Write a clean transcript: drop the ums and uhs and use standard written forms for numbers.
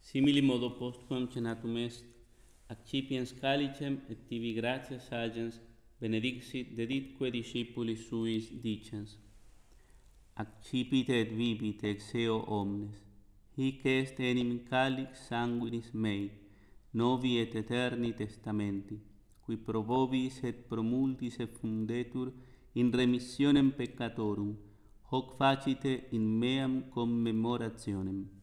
Simili modo postquam cenatum est, accipiens calicem et tibi gratias agens benedixit deditque discipulis suis dicens. Accipite et vivite ex eo omnes, hic est enim calix sanguinis mei, novi et eterni testamenti, qui pro vobis et pro multis effundetur in remissionem peccatorum, hoc facite in meam commemorationem.